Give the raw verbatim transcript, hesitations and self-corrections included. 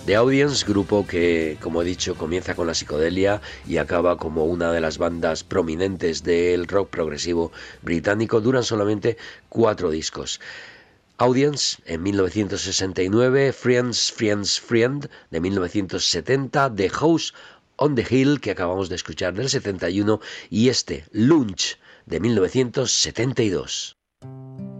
The Audience, grupo que, como he dicho, comienza con la psicodelia y acaba como una de las bandas prominentes del rock progresivo británico, duran solamente cuatro discos. Audience en mil novecientos sesenta y nueve, Friends, Friends, Friend de mil novecientos setenta, The House on the Hill que acabamos de escuchar del setenta y uno y este Lunch de mil novecientos setenta y dos.